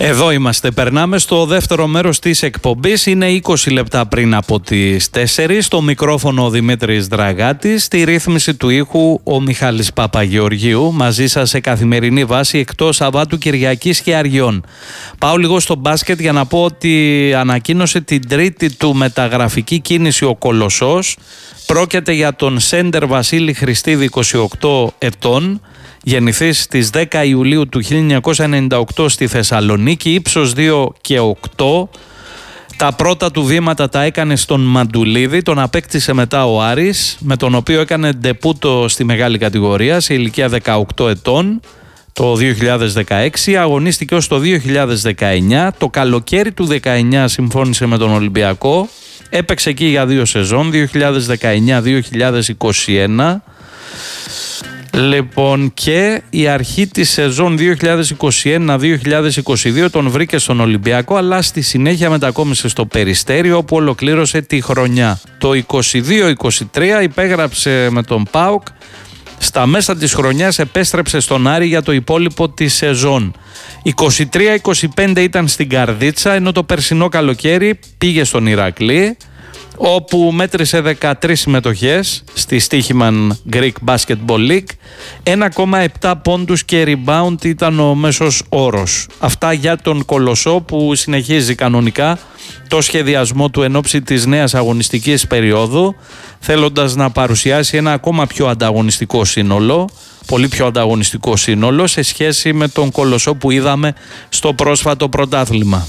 Εδώ είμαστε. Περνάμε στο δεύτερο μέρος της εκπομπής. Είναι 20 λεπτά πριν από τις 4. Στο μικρόφωνο ο Δημήτρης Δραγάτης. Στη ρύθμιση του ήχου ο Μιχάλης Παπαγεωργίου. Μαζί σας σε καθημερινή βάση εκτός Σαββάτου, Κυριακής και Αργιών. Πάω λίγο στο μπάσκετ για να πω ότι ανακοίνωσε την τρίτη του μεταγραφική κίνηση ο Κολοσσός. Πρόκειται για τον σέντερ Βασίλη Χριστίδη, 28 ετών. Γεννηθής στις 10 Ιουλίου του 1998 στη Θεσσαλονίκη, ύψος 2 και 8. Τα πρώτα του βήματα τα έκανε στον Μαντουλίδη, τον απέκτησε μετά ο Άρης, με τον οποίο έκανε ντεπούτο στη μεγάλη κατηγορία σε ηλικία 18 ετών το 2016, αγωνίστηκε ως το 2019, το καλοκαίρι του 19 συμφώνησε με τον Ολυμπιακό, έπαιξε εκεί για 2 σεζόν, 2019-2021. Λοιπόν, και η αρχή της σεζόν 2021-2022 τον βρήκε στον Ολυμπιακό, αλλά στη συνέχεια μετακόμισε στο Περιστέρι, όπου ολοκλήρωσε τη χρονιά. Το 22-23 υπέγραψε με τον ΠΑΟΚ, στα μέσα της χρονιάς επέστρεψε στον Άρη για το υπόλοιπο της σεζόν. 23-25 ήταν στην Καρδίτσα, ενώ το περσινό καλοκαίρι πήγε στον Ηρακλή, όπου μέτρησε 13 συμμετοχές στη Stoichman Greek Basketball League, 1,7 πόντους και rebound ήταν ο μέσος όρος. Αυτά για τον Κολοσσό, που συνεχίζει κανονικά το σχεδιασμό του εν ώψη της νέας αγωνιστικής περίοδου, θέλοντας να παρουσιάσει ένα ακόμα πιο ανταγωνιστικό σύνολο, πολύ πιο ανταγωνιστικό σύνολο σε σχέση με τον Κολοσσό που είδαμε στο πρόσφατο πρωτάθλημα.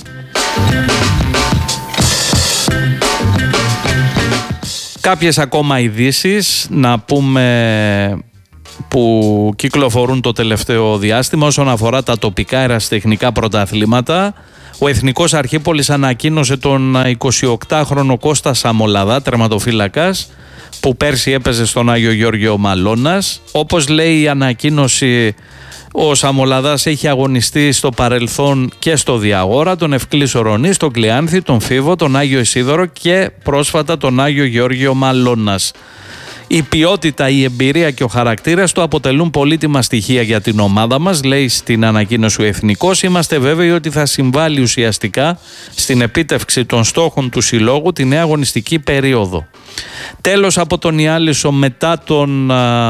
Κάποιες ακόμα ειδήσεις να πούμε που κυκλοφορούν το τελευταίο διάστημα όσον αφορά τα τοπικά ερασιτεχνικά πρωταθλήματα. Ο Εθνικός Αρχίπολης ανακοίνωσε τον 28χρονο Κώστα Σαμολαδά, τερματοφύλακας, που πέρσι έπαιζε στον Άγιο Γεώργιο Μαλώνας. Όπως λέει η ανακοίνωση, ο Σαμολαδάς έχει αγωνιστεί στο παρελθόν και στο Διαγόρα, τον Ευκλή Σορονή, στον Κλεάνθη, τον Φίβο, τον Άγιο Ισίδωρο και πρόσφατα τον Άγιο Γεώργιο Μαλώνας. Η ποιότητα, η εμπειρία και ο χαρακτήρας του αποτελούν πολύτιμα στοιχεία για την ομάδα μας, λέει στην ανακοίνωση ο Εθνικός. Είμαστε βέβαιοι ότι θα συμβάλλει ουσιαστικά στην επίτευξη των στόχων του συλλόγου τη νέα αγωνιστική περίοδο. Τέλος, από τον Ιάλισσο, μετά τον...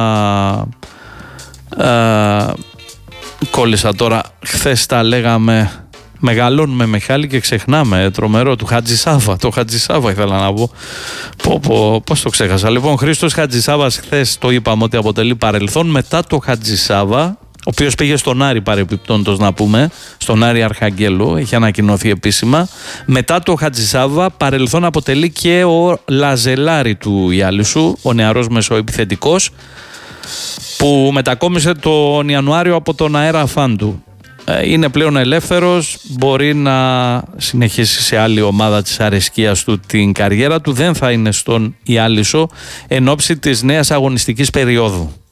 κόλλησα τώρα, χθες τα λέγαμε, μεγαλώνουμε Μιχάλη και ξεχνάμε, τρομερό, του Χατζησάβα, το Χατζησάβα ήθελα να πω, πώς το ξέχασα. Λοιπόν, Χρήστος Χατζησάβας, χθες το είπαμε ότι αποτελεί παρελθόν. Μετά το Χατζησάβα, ο οποίος πήγε στον Άρη παρεπιπτόντως να πούμε, στον Άρη Αρχαγγέλου, έχει ανακοινωθεί επίσημα. Μετά το Χατζησάβα, παρελθόν αποτελεί και ο Λαζελάρη του Ιάλισσου, ο νεαρός μεσοεπιθετικός, που μετακόμισε τον Ιανουάριο από τον Αέρα Φάντου. Είναι πλέον ελεύθερος, μπορεί να συνεχίσει σε άλλη ομάδα της αρεσκίας του την καριέρα του, δεν θα είναι στον Ιάλισσο εν ώψη της νέας αγωνιστικής περίοδου.